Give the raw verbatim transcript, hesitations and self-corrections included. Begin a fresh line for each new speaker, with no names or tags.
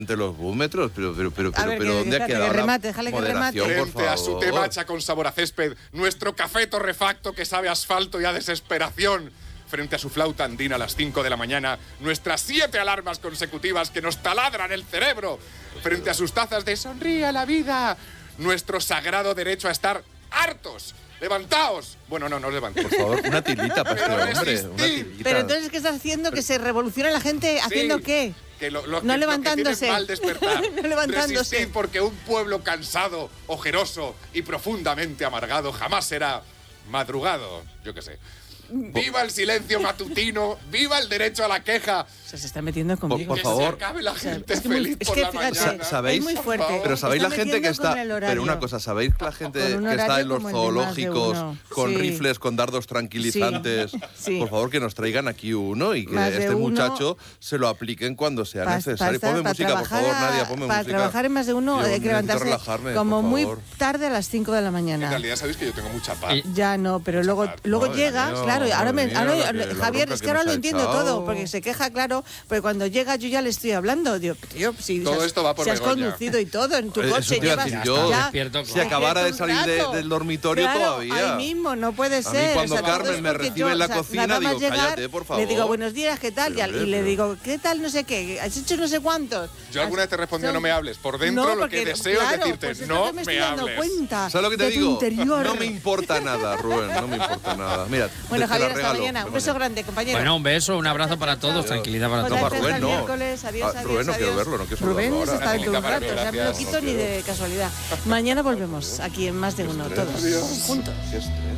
De los búmetros, pero, pero, pero, pero,
ver,
pero
que,
¿dónde
que,
ha quedado
que remate,
la
déjale que
moderación,
remate.
por
Frente a su
favor?
té matcha con sabor a césped, nuestro café torrefacto que sabe a asfalto y a desesperación. Frente a su flauta andina a las cinco de la mañana, nuestras siete alarmas consecutivas que nos taladran el cerebro. Frente a sus tazas de sonríe a la vida, nuestro sagrado derecho a estar hartos. ¡Levantaos! Bueno, no, no os levantéis.
Por favor, una tilita para este
Pero
hombre.
resistid.
Una tilita.
Pero entonces, ¿qué estás haciendo? ¿Que se revolucione la gente haciendo
Sí,
qué?
Que lo, lo,
No
que,
levantándose.
Lo que tienen mal despertar.
No levantándose.
Resistid porque un pueblo cansado, ojeroso y profundamente amargado jamás será madrugado. Yo qué sé. ¡Viva el silencio matutino! ¡Viva el derecho a la queja!
O sea, se está metiendo conmigo.
Por
que
favor.
se acabe la gente
es que muy-
feliz
es
por
que
la
fíjate,
mañana.
¿Sabéis?
Es muy fuerte.
Pero sabéis
Está
la gente que
metiendo
está...
con el horario.
Pero una cosa, ¿sabéis la gente
Con un
que está
horario
en los
como el de más de
zoológicos
uno.
con
Sí.
rifles, con dardos tranquilizantes?
Sí.
Por favor, que nos traigan aquí uno y que
Más de
este
uno.
muchacho se lo apliquen cuando sea
Pa-
necesario.
pa-
Ponme
para
música, por
trabajar
favor,
a-
Nadia, ponme
para
música.
trabajar en más de uno
Yo
hay que
necesito
levantarse
relajarme,
como
por
muy
favor.
tarde a las cinco de la
En
mañana.
realidad sabéis que yo tengo mucha paz.
Ya no, pero luego,
Chaval,
luego
madre
llegas,
mía,
claro, y ahora, me,
madre
ahora
mía, la que- la
Javier,
bronca
es que
que
ahora
nos
lo
ha
entiendo
echado.
todo, porque se queja, claro, pero cuando llega yo ya le estoy hablando, digo, tío, si,
Todo
si has,
esto va por
si has
Begoña.
conducido y todo, en tu
Eh, eso
coche
te iba a
llevas
decir yo.
ya-
Despierto,
Si
claro.
acabara de
un
salir de-
rato.
del dormitorio
Claro,
todavía.
ahí mismo, no puede
A mí
ser.
cuando
o sea, todo
Carmen
es
me
porque
recibe
yo,
en la
o sea,
cocina,
nada más
digo,
llegar,
cállate, por
le digo,
favor.
buenos días, ¿qué tal?
Pero,
y le
pero-
digo, ¿qué tal? No sé qué, ¿has hecho no sé cuántos?
Yo alguna vez te he respondido,
Son-
no me hables. Por dentro
No,
lo que
porque,
deseo
claro,
es decirte,
pues es
no
lo que me
me
estoy dando
hables.
cuenta
¿Sabes lo que te
de tu
digo?
interior.
No me importa nada, Rubén, no me importa nada. Mira,
Bueno,
te- te la
Javier, hasta
regalo,
mañana. Un
Begoña.
beso grande, compañero.
Bueno, un beso, un abrazo para todos, tranquilidad para
Hola,
todos.
para
hasta
Rubén
el
no.
miércoles. Adiós,
Ah,
adiós,
Rubén no quiero
adiós.
verlo, no quiero
Rubén
saludarlo
se
ahora.
está en tu
Técnica para
rato,
mí,
o sea, no lo
gracias.
quito ni de casualidad. Mañana volvemos aquí en Más de Uno, todos juntos.
Qué estrés.